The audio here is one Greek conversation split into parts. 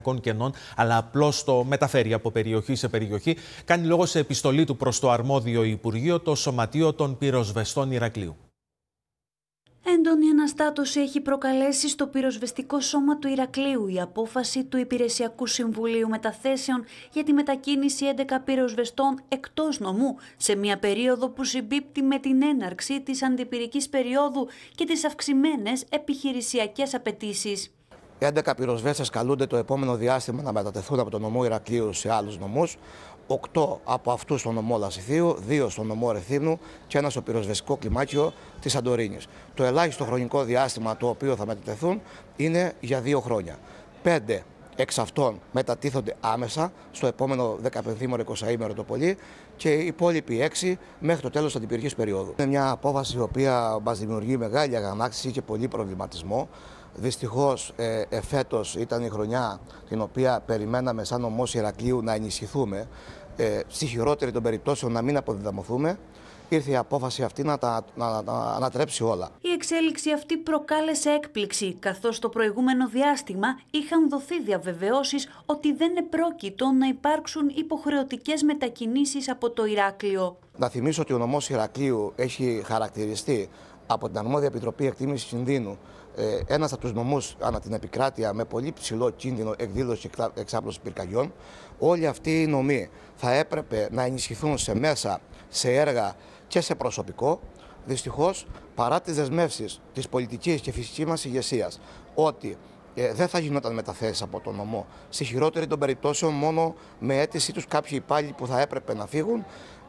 κενών, αλλά απλώς το μεταφέρει από περιοχή σε περιοχή. Κάνει λόγο σε επιστολή του προς το αρμόδιο Υπουργείο, το Σωματείο των Πυροσβεστών Ηρακλείου. Έντονη αναστάτωση έχει προκαλέσει στο πυροσβεστικό σώμα του Ηρακλείου η απόφαση του Υπηρεσιακού Συμβουλίου Μεταθέσεων για τη μετακίνηση 11 πυροσβεστών εκτός νομού σε μια περίοδο που συμπίπτει με την έναρξη της αντιπυρικής περίοδου και τις αυξημένες επιχειρησιακές απαιτήσεις. 11 πυροσβέστες καλούνται το επόμενο διάστημα να μετατεθούν από τον νομό Ηρακλείου σε άλλους νομούς. 8 από αυτούς στο νομό Λασιθίου, 2 στο νομό Ρεθύμνου και 1 στο πυροσβεστικό κλιμάκιο της Σαντορίνης. Το ελάχιστο χρονικό διάστημα το οποίο θα μετατεθούν είναι για 2 χρόνια. 5 εξ αυτών μετατίθονται άμεσα στο επόμενο 15ήμερο-20ήμερο το πολύ και οι υπόλοιποι 6 μέχρι το τέλος της αντιπυρικής περίοδου. Είναι μια απόφαση η οποία μας δημιουργεί μεγάλη αγανάκτηση και πολύ προβληματισμό. Δυστυχώς εφέτος ήταν η χρονιά την οποία περιμέναμε σαν νομός Ηρακλείου να ενισχυθούμε, στη χειρότερη των περιπτώσεων να μην αποδυναμωθούμε. Ήρθε η απόφαση αυτή να τα ανατρέψει όλα. Η εξέλιξη αυτή προκάλεσε έκπληξη, καθώς το προηγούμενο διάστημα είχαν δοθεί διαβεβαιώσεις ότι δεν επρόκειτο να υπάρξουν υποχρεωτικές μετακινήσεις από το Ηράκλειο. Να θυμίσω ότι ο νομός Ηρακλείου έχει χαρακτηριστεί από την Αρμόδια Επιτροπή Εκτίμησης Κινδύνου ένας από τους νομούς ανά την επικράτεια με πολύ ψηλό κίνδυνο εκδήλωση και εξάπλωση πυρκαγιών. Όλοι αυτοί οι νομοί θα έπρεπε να ενισχυθούν σε μέσα, σε έργα και σε προσωπικό. Δυστυχώς, παρά τις δεσμεύσεις της πολιτικής και φυσικής μας ηγεσίας ότι δεν θα γινόταν μεταθέσεις από τον νομό, στη χειρότερη των περιπτώσεων μόνο με αίτησή τους κάποιοι υπάλληλοι που θα έπρεπε να φύγουν,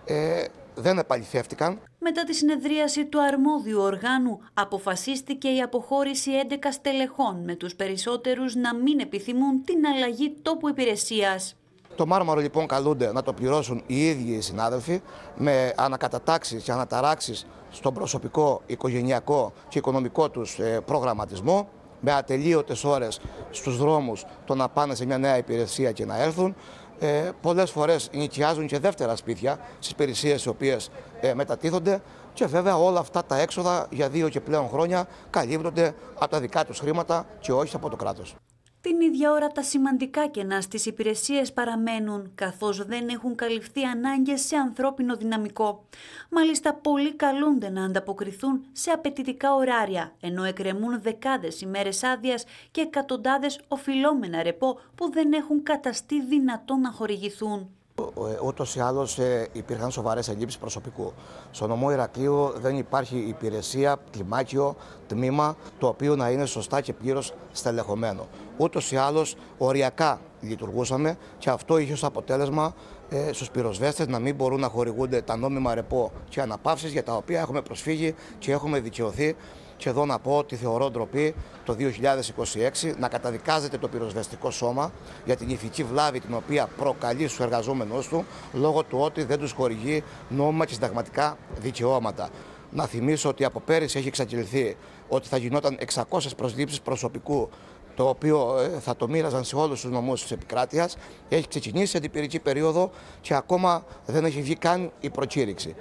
δεν επαληθεύτηκαν. Μετά τη συνεδρίαση του αρμόδιου οργάνου αποφασίστηκε η αποχώρηση 11 στελεχών, με τους περισσότερους να μην επιθυμούν την αλλαγή τόπου υπηρεσίας. Το μάρμαρο λοιπόν καλούνται να το πληρώσουν οι ίδιοι οι συνάδελφοι με ανακατατάξεις και αναταράξεις στον προσωπικό, οικογενειακό και οικονομικό τους προγραμματισμό, με ατελείωτες ώρες στους δρόμους το να πάνε σε μια νέα υπηρεσία και να έρθουν. Πολλές φορές νοικιάζουν και δεύτερα σπίτια στις υπηρεσίες οι οποίες μετατίθονται και βέβαια όλα αυτά τα έξοδα για 2 και πλέον χρόνια καλύπτονται από τα δικά τους χρήματα και όχι από το κράτος. Την ίδια ώρα τα σημαντικά κενά στις υπηρεσίες παραμένουν, καθώς δεν έχουν καλυφθεί ανάγκες σε ανθρώπινο δυναμικό. Μάλιστα, πολλοί καλούνται να ανταποκριθούν σε απαιτητικά ωράρια, ενώ εκκρεμούν δεκάδες ημέρες άδειας και εκατοντάδες οφειλόμενα ρεπό που δεν έχουν καταστεί δυνατόν να χορηγηθούν. Ούτως ή άλλως υπήρχαν σοβαρές ελλείψεις προσωπικού. Στο νομό Ηρακλείου δεν υπάρχει υπηρεσία, κλιμάκιο, τμήμα το οποίο να είναι σωστά και πλήρως στελεχωμένο. Ούτως ή άλλως οριακά λειτουργούσαμε και αυτό είχε ως αποτέλεσμα στους πυροσβέστες να μην μπορούν να χορηγούνται τα νόμιμα ρεπό και αναπαύσεις για τα οποία έχουμε προσφύγει και έχουμε δικαιωθεί. Και εδώ να πω ότι θεωρώ ντροπή το 2026 να καταδικάζεται το πυροσβεστικό σώμα για την ηθική βλάβη την οποία προκαλεί στους εργαζόμενους του λόγω του ότι δεν τους χορηγεί νόμιμα και συνταγματικά δικαιώματα. Να θυμίσω ότι από πέρυσι έχει εξαγγελθεί ότι θα γινόταν 600 προσλήψεις προσωπικού το οποίο θα το μοίραζαν σε όλους τους νομούς της επικράτειας. Έχει ξεκινήσει η αντιπυρική περίοδο και ακόμα δεν έχει βγει καν η προκήρυξη.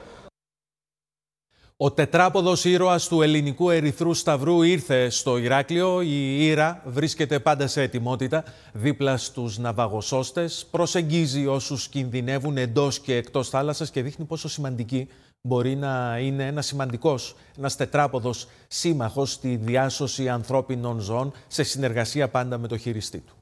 Ο τετράποδος ήρωας του ελληνικού Ερυθρού Σταυρού ήρθε στο Ηράκλειο. Η Ήρα βρίσκεται πάντα σε ετοιμότητα δίπλα στους ναυαγοσώστες, προσεγγίζει όσους κινδυνεύουν εντός και εκτός θάλασσας και δείχνει πόσο σημαντική μπορεί να είναι ένας τετράποδος σύμμαχος στη διάσωση ανθρώπινων ζώων σε συνεργασία πάντα με το χειριστή του.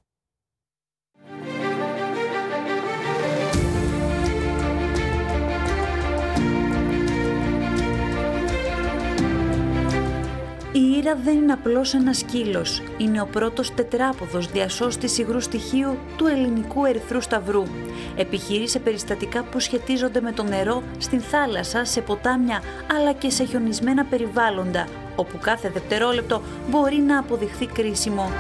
Η Ήρα δεν είναι απλώς ένας σκύλος. Είναι ο πρώτος τετράποδος διασώστης υγρού στοιχείου του ελληνικού Ερυθρού Σταυρού. Επιχειρεί σε περιστατικά που σχετίζονται με το νερό, στην θάλασσα, σε ποτάμια, αλλά και σε χιονισμένα περιβάλλοντα, όπου κάθε δευτερόλεπτο μπορεί να αποδειχθεί κρίσιμο.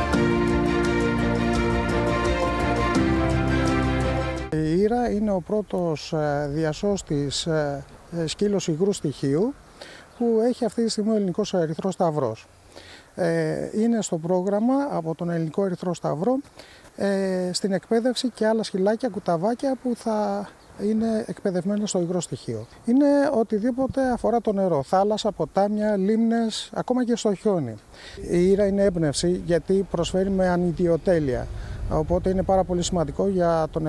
Η Ήρα είναι ο πρώτος διασώστης σκύλος υγρού στοιχείου που έχει αυτή τη στιγμή ο Ελληνικός Ερυθρός Σταυρός. Είναι στο πρόγραμμα από τον Ελληνικό Ερυθρό Σταυρό στην εκπαίδευση και άλλα σκυλάκια, κουταβάκια που θα είναι εκπαιδευμένα στο υγρό στοιχείο. Είναι οτιδήποτε αφορά το νερό, θάλασσα, ποτάμια, λίμνες, ακόμα και στο χιόνι. Η Ήρα είναι έμπνευση γιατί προσφέρει με ανιδιοτέλεια. Οπότε είναι πάρα πολύ σημαντικό για τον